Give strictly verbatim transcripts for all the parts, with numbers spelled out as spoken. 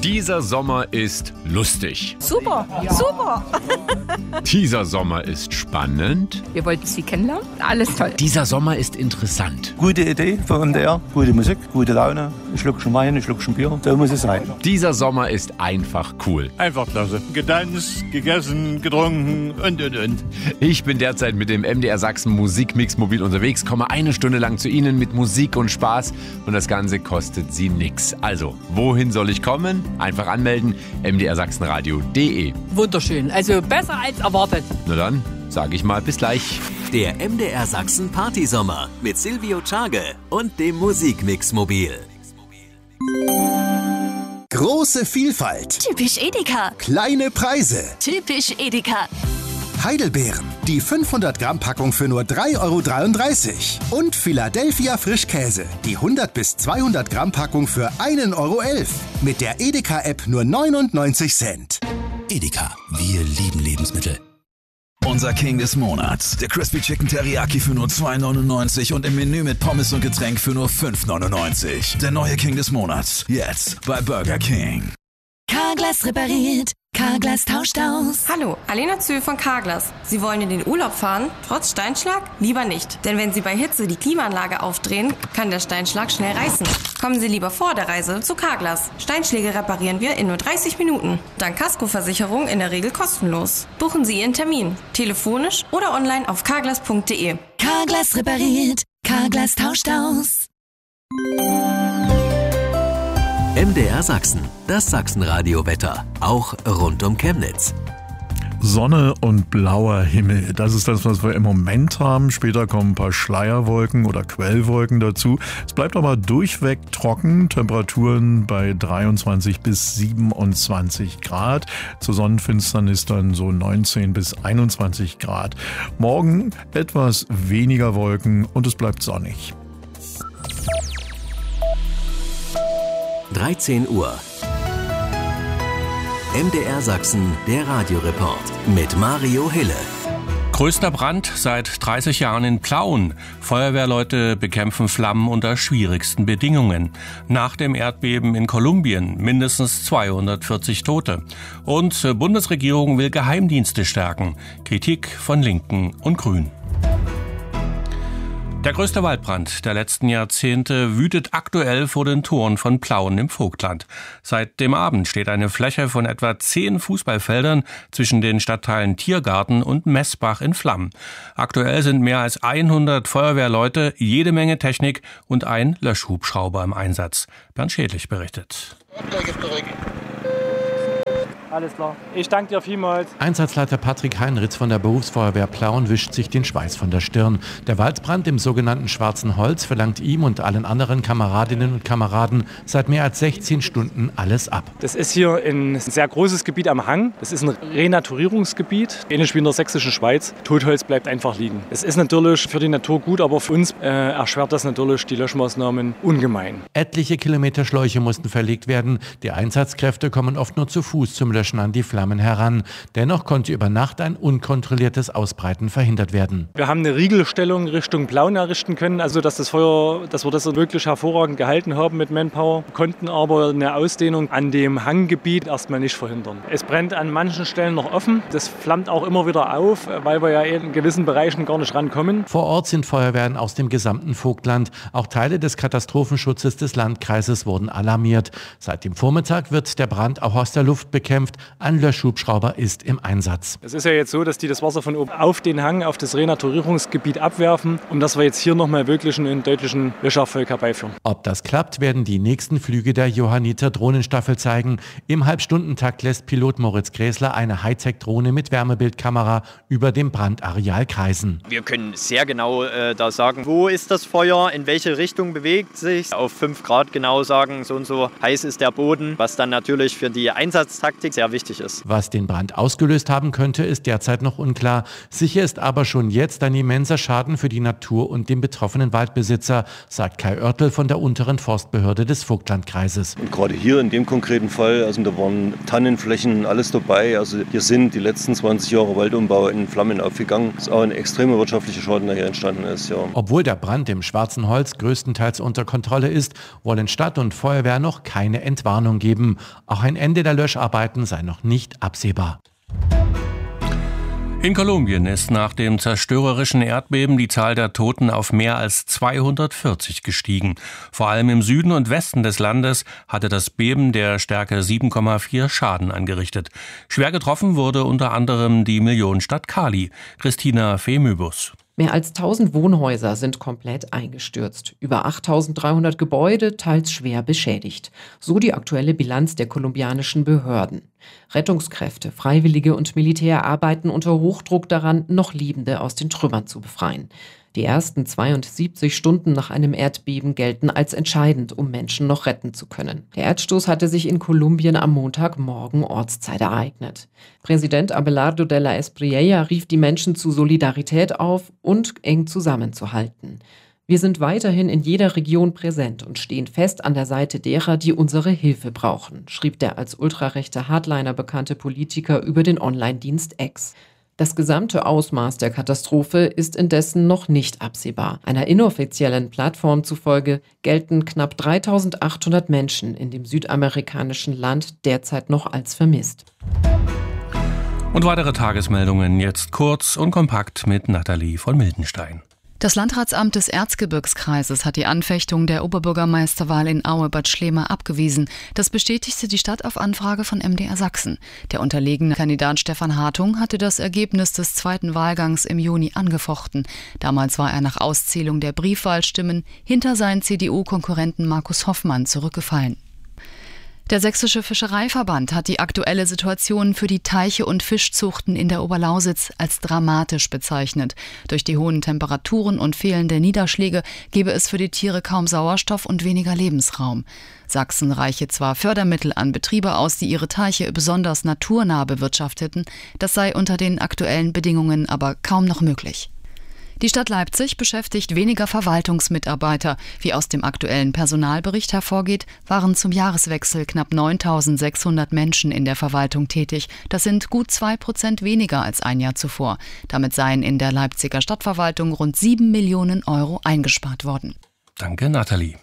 Dieser Sommer ist lustig. Super, super. Dieser Sommer ist spannend. Wir wollten Sie kennenlernen. Alles toll. Dieser Sommer ist interessant. Gute Idee von M D R, gute Musik, gute Laune. Ein Schluckchen Wein, ein Schluckchen Bier, so muss es sein. Dieser Sommer ist einfach cool. Einfach klasse. Getanzt, gegessen, getrunken und, und, und. Ich bin derzeit mit dem M D R Sachsen Musikmix mobil unterwegs, komme eine Stunde lang zu Ihnen mit Musik und Spaß und das Ganze kostet Sie nix. Also, wohin soll ich kommen? Einfach anmelden, m d r sachsenradio punkt d e. Wunderschön. Also besser als erwartet. Na dann, sage ich mal, bis gleich. Der M D R Sachsen Partysommer mit Silvio Czage und dem Musikmix mobil. Große Vielfalt. Typisch Edeka. Kleine Preise. Typisch Edeka. Heidelbeeren. Die fünfhundert Gramm Packung für nur drei Euro dreiunddreißig. Und Philadelphia Frischkäse. Die hundert bis zweihundert Gramm Packung für ein Euro elf. Mit der Edeka-App nur neunundneunzig Cent. Edeka. Wir lieben Lebensmittel. Unser King des Monats. Der Crispy Chicken Teriyaki für nur zwei neunundneunzig und im Menü mit Pommes und Getränk für nur fünf neunundneunzig. Der neue King des Monats. Jetzt bei Burger King. Carglass repariert. Carglass tauscht aus. Hallo, Alena Zöhl von Carglass. Sie wollen in den Urlaub fahren? Trotz Steinschlag? Lieber nicht. Denn wenn Sie bei Hitze die Klimaanlage aufdrehen, kann der Steinschlag schnell reißen. Kommen Sie lieber vor der Reise zu Carglass. Steinschläge reparieren wir in nur dreißig Minuten. Dank Kaskoversicherung in der Regel kostenlos. Buchen Sie Ihren Termin. Telefonisch oder online auf carglass punkt d e. Carglass repariert. Carglass tauscht aus. M D R Sachsen, das Sachsenradio-Wetter, auch rund um Chemnitz. Sonne und blauer Himmel, das ist das, was wir im Moment haben. Später kommen ein paar Schleierwolken oder Quellwolken dazu. Es bleibt aber durchweg trocken, Temperaturen bei dreiundzwanzig bis siebenundzwanzig Grad. Zur Sonnenfinsternis dann so neunzehn bis einundzwanzig Grad. Morgen etwas weniger Wolken und es bleibt sonnig. dreizehn Uhr. M D R Sachsen, der Radioreport mit Mario Hille. Größter Brand seit dreißig Jahren in Plauen. Feuerwehrleute bekämpfen Flammen unter schwierigsten Bedingungen. Nach dem Erdbeben in Kolumbien mindestens zweihundertvierzig Tote. Und Bundesregierung will Geheimdienste stärken. Kritik von Linken und Grünen. Der größte Waldbrand der letzten Jahrzehnte wütet aktuell vor den Toren von Plauen im Vogtland. Seit dem Abend steht eine Fläche von etwa zehn Fußballfeldern zwischen den Stadtteilen Tiergarten und Messbach in Flammen. Aktuell sind mehr als hundert Feuerwehrleute, jede Menge Technik und ein Löschhubschrauber im Einsatz. Bernd Schädlich berichtet. Alles klar. Ich danke dir vielmals. Einsatzleiter Patrick Heinritz von der Berufsfeuerwehr Plauen wischt sich den Schweiß von der Stirn. Der Waldbrand im sogenannten Schwarzen Holz verlangt ihm und allen anderen Kameradinnen und Kameraden seit mehr als sechzehn Stunden alles ab. Das ist hier ein sehr großes Gebiet am Hang. Das ist ein Renaturierungsgebiet, ähnlich wie in der sächsischen Schweiz. Totholz bleibt einfach liegen. Es ist natürlich für die Natur gut, aber für uns äh, erschwert das natürlich die Löschmaßnahmen ungemein. Etliche Kilometer Schläuche mussten verlegt werden. Die Einsatzkräfte kommen oft nur zu Fuß zum Löschen an die Flammen heran. Dennoch konnte über Nacht ein unkontrolliertes Ausbreiten verhindert werden. Wir haben eine Riegelstellung Richtung Plauen errichten können, also dass das Feuer, dass wir das wirklich hervorragend gehalten haben mit Manpower, konnten aber eine Ausdehnung an dem Hanggebiet erstmal nicht verhindern. Es brennt an manchen Stellen noch offen. Das flammt auch immer wieder auf, weil wir ja in gewissen Bereichen gar nicht rankommen. Vor Ort sind Feuerwehren aus dem gesamten Vogtland. Auch Teile des Katastrophenschutzes des Landkreises wurden alarmiert. Seit dem Vormittag wird der Brand auch aus der Luft bekämpft. Ein Löschhubschrauber ist im Einsatz. Es ist ja jetzt so, dass die das Wasser von oben auf den Hang, auf das Renaturierungsgebiet abwerfen, um dass wir jetzt hier nochmal wirklich einen deutlichen Löscherfolg herbeiführen. Ob das klappt, werden die nächsten Flüge der Johanniter Drohnenstaffel zeigen. Im Halbstundentakt lässt Pilot Moritz Gräßler eine Hightech-Drohne mit Wärmebildkamera über dem Brandareal kreisen. Wir können sehr genau äh, da sagen, wo ist das Feuer, in welche Richtung bewegt sich. Auf fünf Grad genau sagen, so und so heiß ist der Boden, was dann natürlich für die Einsatztaktik sehr sehr wichtig ist. Was den Brand ausgelöst haben könnte, ist derzeit noch unklar. Sicher ist aber schon jetzt ein immenser Schaden für die Natur und den betroffenen Waldbesitzer, sagt Kai Oertel von der unteren Forstbehörde des Vogtlandkreises. Und gerade hier in dem konkreten Fall, also da waren Tannenflächen, alles dabei. Also hier sind die letzten zwanzig Jahre Waldumbau in Flammen aufgegangen. Es ist auch ein extremer wirtschaftlicher Schaden, der hier entstanden ist. Ja. Obwohl der Brand im Schwarzen Holz größtenteils unter Kontrolle ist, wollen Stadt und Feuerwehr noch keine Entwarnung geben. Auch ein Ende der Löscharbeiten sei noch nicht absehbar. In Kolumbien ist nach dem zerstörerischen Erdbeben die Zahl der Toten auf mehr als zweihundertvierzig gestiegen. Vor allem im Süden und Westen des Landes hatte das Beben der Stärke sieben Komma vier Schaden angerichtet. Schwer getroffen wurde unter anderem die Millionenstadt Cali. Christina Femöbus. Mehr als tausend Wohnhäuser sind komplett eingestürzt. Über achttausenddreihundert Gebäude, teils schwer beschädigt. So die aktuelle Bilanz der kolumbianischen Behörden. Rettungskräfte, Freiwillige und Militär arbeiten unter Hochdruck daran, noch Lebende aus den Trümmern zu befreien. Die ersten zweiundsiebzig Stunden nach einem Erdbeben gelten als entscheidend, um Menschen noch retten zu können. Der Erdstoß hatte sich in Kolumbien am Montagmorgen Ortszeit ereignet. Präsident Abelardo de la Espriella rief die Menschen zu Solidarität auf und eng zusammenzuhalten. Wir sind weiterhin in jeder Region präsent und stehen fest an der Seite derer, die unsere Hilfe brauchen, schrieb der als ultrarechter Hardliner bekannte Politiker über den Online-Dienst X. Das gesamte Ausmaß der Katastrophe ist indessen noch nicht absehbar. Einer inoffiziellen Plattform zufolge gelten knapp dreitausendachthundert Menschen in dem südamerikanischen Land derzeit noch als vermisst. Und weitere Tagesmeldungen jetzt kurz und kompakt mit Nathalie von Mildenstein. Das Landratsamt des Erzgebirgskreises hat die Anfechtung der Oberbürgermeisterwahl in Aue-Bad Schlema abgewiesen. Das bestätigte die Stadt auf Anfrage von M D R Sachsen. Der unterlegene Kandidat Stefan Hartung hatte das Ergebnis des zweiten Wahlgangs im Juni angefochten. Damals war er nach Auszählung der Briefwahlstimmen hinter seinen C D U-Konkurrenten Markus Hoffmann zurückgefallen. Der Sächsische Fischereiverband hat die aktuelle Situation für die Teiche und Fischzuchten in der Oberlausitz als dramatisch bezeichnet. Durch die hohen Temperaturen und fehlende Niederschläge gebe es für die Tiere kaum Sauerstoff und weniger Lebensraum. Sachsen reiche zwar Fördermittel an Betriebe aus, die ihre Teiche besonders naturnah bewirtschafteten, das sei unter den aktuellen Bedingungen aber kaum noch möglich. Die Stadt Leipzig beschäftigt weniger Verwaltungsmitarbeiter. Wie aus dem aktuellen Personalbericht hervorgeht, waren zum Jahreswechsel knapp neuntausendsechshundert Menschen in der Verwaltung tätig. Das sind gut zwei Prozent weniger als ein Jahr zuvor. Damit seien in der Leipziger Stadtverwaltung rund sieben Millionen Euro eingespart worden. Danke, Nathalie.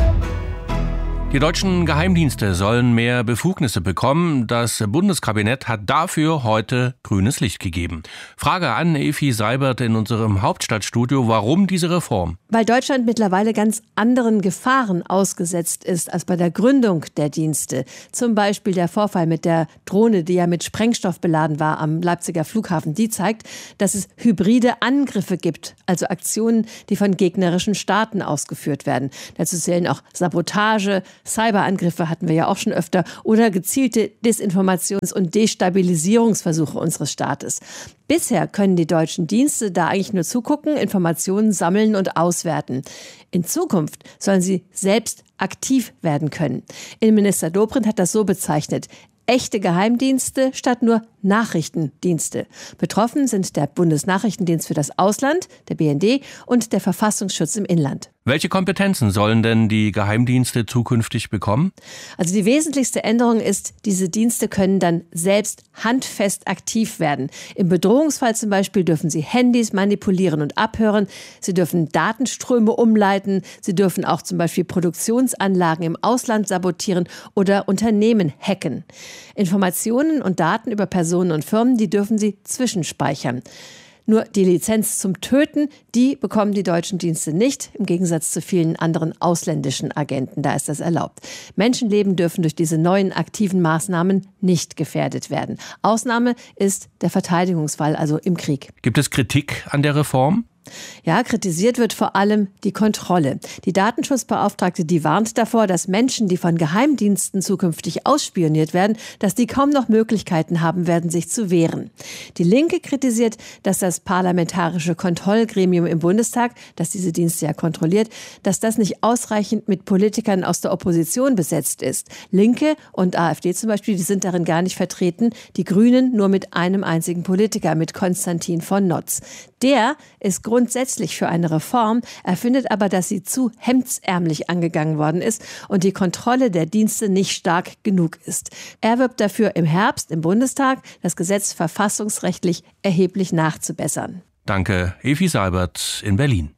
Die deutschen Geheimdienste sollen mehr Befugnisse bekommen. Das Bundeskabinett hat dafür heute grünes Licht gegeben. Frage an Evi Seibert in unserem Hauptstadtstudio, warum diese Reform? Weil Deutschland mittlerweile ganz anderen Gefahren ausgesetzt ist als bei der Gründung der Dienste. Zum Beispiel der Vorfall mit der Drohne, die ja mit Sprengstoff beladen war am Leipziger Flughafen. Die zeigt, dass es hybride Angriffe gibt, also Aktionen, die von gegnerischen Staaten ausgeführt werden. Dazu zählen auch Sabotage, Cyberangriffe hatten wir ja auch schon öfter oder gezielte Desinformations- und Destabilisierungsversuche unseres Staates. Bisher können die deutschen Dienste da eigentlich nur zugucken, Informationen sammeln und auswerten. In Zukunft sollen sie selbst aktiv werden können. Innenminister Dobrindt hat das so bezeichnet: echte Geheimdienste statt nur Nachrichtendienste. Betroffen sind der Bundesnachrichtendienst für das Ausland, der B N D, und der Verfassungsschutz im Inland. Welche Kompetenzen sollen denn die Geheimdienste zukünftig bekommen? Also die wesentlichste Änderung ist, diese Dienste können dann selbst handfest aktiv werden. Im Bedrohungsfall zum Beispiel dürfen sie Handys manipulieren und abhören. Sie dürfen Datenströme umleiten. Sie dürfen auch zum Beispiel Produktionsanlagen im Ausland sabotieren oder Unternehmen hacken. Informationen und Daten über Personen und Firmen, die dürfen sie zwischenspeichern. Nur die Lizenz zum Töten, die bekommen die deutschen Dienste nicht, im Gegensatz zu vielen anderen ausländischen Agenten. Da ist das erlaubt. Menschenleben dürfen durch diese neuen aktiven Maßnahmen nicht gefährdet werden. Ausnahme ist der Verteidigungsfall, also im Krieg. Gibt es Kritik an der Reform? Ja, kritisiert wird vor allem die Kontrolle. Die Datenschutzbeauftragte, die warnt davor, dass Menschen, die von Geheimdiensten zukünftig ausspioniert werden, dass die kaum noch Möglichkeiten haben werden, sich zu wehren. Die Linke kritisiert, dass das parlamentarische Kontrollgremium im Bundestag, das diese Dienste ja kontrolliert, dass das nicht ausreichend mit Politikern aus der Opposition besetzt ist. Linke und AfD zum Beispiel, die sind darin gar nicht vertreten. Die Grünen nur mit einem einzigen Politiker, mit Konstantin von Notz. Der ist grundsätzlich für eine Reform. Er findet aber, dass sie zu hemdsärmlich angegangen worden ist und die Kontrolle der Dienste nicht stark genug ist. Er wirbt dafür, im Herbst im Bundestag das Gesetz verfassungsrechtlich erheblich nachzubessern. Danke, Evi Seibert in Berlin.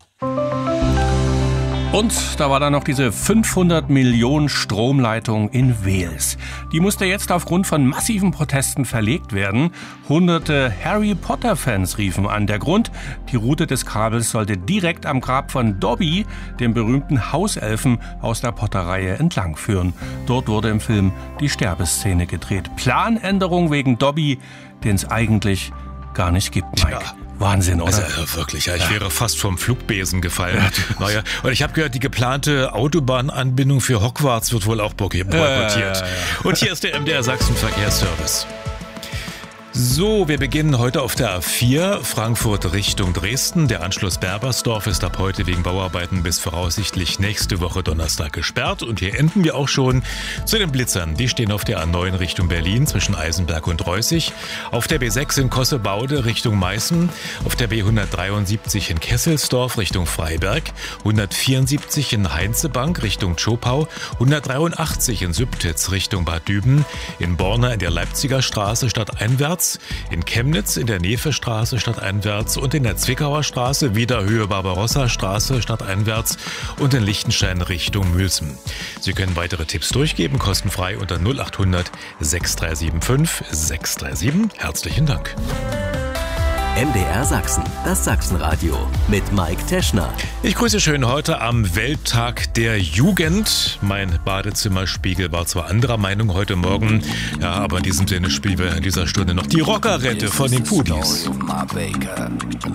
Und da war dann noch diese fünfhundert Millionen Stromleitung in Wales. Die musste jetzt aufgrund von massiven Protesten verlegt werden. Hunderte Harry-Potter-Fans riefen an. Der Grund, die Route des Kabels sollte direkt am Grab von Dobby, dem berühmten Hauselfen aus der Potter-Reihe, entlang führen. Dort wurde im Film die Sterbeszene gedreht. Planänderung wegen Dobby, den es eigentlich gar nicht gibt, Mike. Ja. Wahnsinn, oder? Also wirklich, ja, ich ja. wäre fast vom Flugbesen gefallen. Ja. Naja, und ich habe gehört, die geplante Autobahnanbindung für Hogwarts wird wohl auch boykottiert. Äh, ja, ja. Und hier ist der M D R Sachsen Verkehrsservice. So, wir beginnen heute auf der A vier, Frankfurt Richtung Dresden. Der Anschluss Berbersdorf ist ab heute wegen Bauarbeiten bis voraussichtlich nächste Woche Donnerstag gesperrt. Und hier enden wir auch schon zu den Blitzern. Die stehen auf der A neun Richtung Berlin zwischen Eisenberg und Reußig, auf der B sechs in Kossebaude Richtung Meißen, auf der B hundertdreiundsiebzig in Kesselsdorf Richtung Freiberg, hundertvierundsiebzig in Heinzebank Richtung Zschopau, hundertdreiundachtzig in Sübtitz Richtung Bad Düben, in Borna in der Leipziger Straße stadteinwärts, in Chemnitz in der Nevestraße stadteinwärts und in der Zwickauer Straße wieder Höhe Barbarossa Straße stadteinwärts und in Lichtenstein Richtung Mülsen. Sie können weitere Tipps durchgeben, kostenfrei unter null acht hundert sechs drei sieben fünf sechs drei sieben. Herzlichen Dank. M D R Sachsen, das Sachsenradio mit Mike Teschner. Ich grüße schön heute am Welttag der Jugend. Mein Badezimmerspiegel war zwar anderer Meinung heute Morgen, ja, aber in diesem Sinne spielen wir in dieser Stunde noch die Rockerette von den Pudis.